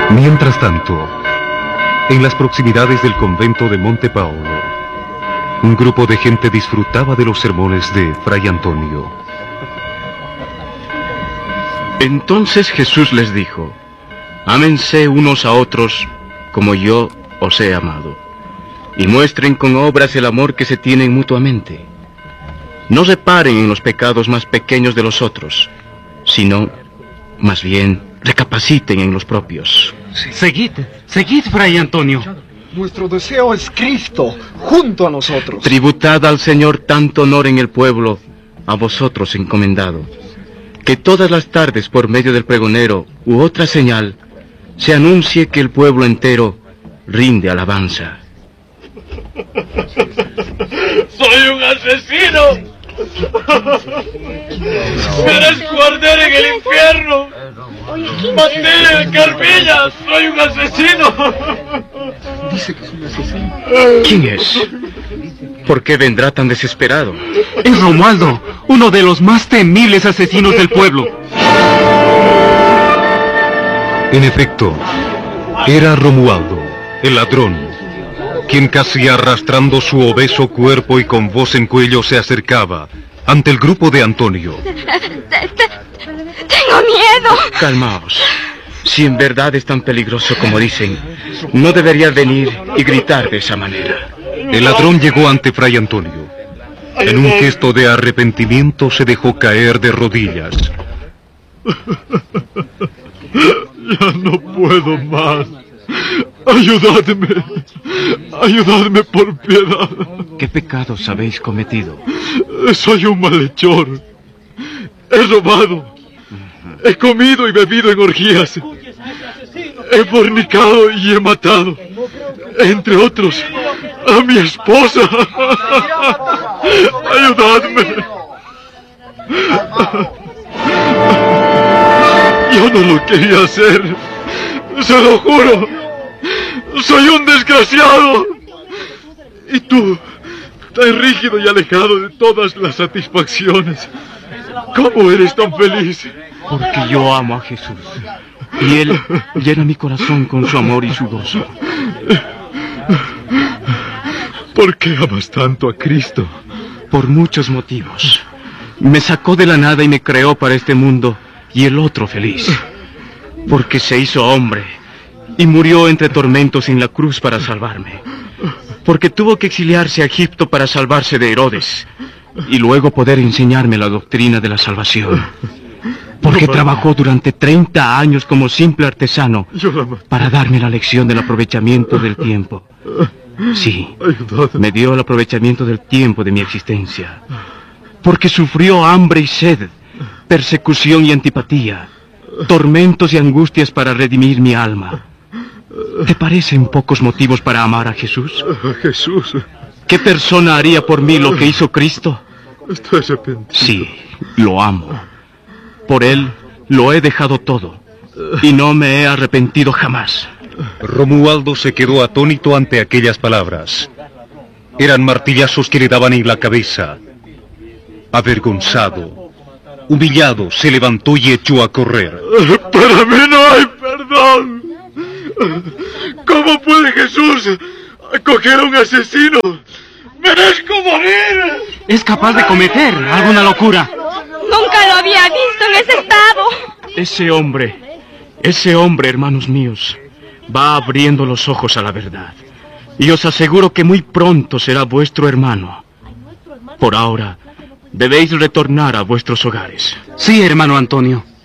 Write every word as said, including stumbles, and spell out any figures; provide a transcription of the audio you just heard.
Mientras tanto, en las proximidades del convento de Monte Paolo, un grupo de gente disfrutaba de los sermones de Fray Antonio. Entonces Jesús les dijo: ámense unos a otros como yo os he amado, y muestren con obras el amor que se tienen mutuamente. No reparen en los pecados más pequeños de los otros, sino, más bien, recapaciten en los propios. Sí. Seguid, seguid, Fray Antonio. Nuestro deseo es Cristo, junto a nosotros. Tributad al Señor tanto honor en el pueblo, a vosotros encomendado, que todas las tardes por medio del pregonero u otra señal se anuncie que el pueblo entero rinde alabanza. ¡Soy un asesino! ¡Merezco arder en el infierno! ¡Maté en Carmilla! ¡Soy un asesino! Dice que es un asesino. ¿Quién es? ¿Por qué vendrá tan desesperado? Es Romualdo, uno de los más temibles asesinos del pueblo. En efecto, era Romualdo, el ladrón, quien casi arrastrando su obeso cuerpo y con voz en cuello se acercaba ante el grupo de Antonio. Tengo miedo. Calmaos. Si en verdad es tan peligroso como dicen, no debería venir y gritar de esa manera. El ladrón llegó ante Fray Antonio. En un gesto de arrepentimiento se dejó caer de rodillas. Ya no puedo más. Ayudadme. Ayudadme por piedad. ¿Qué pecados habéis cometido? Soy un malhechor. He robado. He comido y bebido en orgías. He fornicado y he matado, entre otros, a mi esposa. Ayudadme. Yo no lo quería hacer. Se lo juro. Soy un desgraciado. Y tú, tan rígido y alejado de todas las satisfacciones, ¿cómo eres tan feliz? Porque yo amo a Jesús, y Él llena mi corazón con su amor y su gozo. ¿Por qué amas tanto a Cristo? Por muchos motivos. Me sacó de la nada y me creó para este mundo y el otro feliz. Porque se hizo hombre y murió entre tormentos en la cruz para salvarme. Porque tuvo que exiliarse a Egipto para salvarse de Herodes y luego poder enseñarme la doctrina de la salvación. Porque trabajó durante treinta años como simple artesano para darme la lección del aprovechamiento del tiempo. Sí, me dio el aprovechamiento del tiempo de mi existencia. Porque sufrió hambre y sed, persecución y antipatía, tormentos y angustias para redimir mi alma. ¿Te parecen pocos motivos para amar a Jesús? Jesús. ¿Qué persona haría por mí lo que hizo Cristo? Estoy arrepentido. Sí, lo amo. Por Él lo he dejado todo, y no me he arrepentido jamás. Romualdo se quedó atónito ante aquellas palabras. Eran martillazos que le daban en la cabeza. Avergonzado, humillado, se levantó y echó a correr. Para mí no hay perdón. ¿Cómo puede Jesús acoger a un asesino? ¡Merezco morir! Es capaz de cometer alguna locura. Nunca lo había visto en ese estado. Ese hombre, ese hombre, hermanos míos, va abriendo los ojos a la verdad. Y os aseguro que muy pronto será vuestro hermano. Por ahora, debéis retornar a vuestros hogares. Sí, hermano Antonio.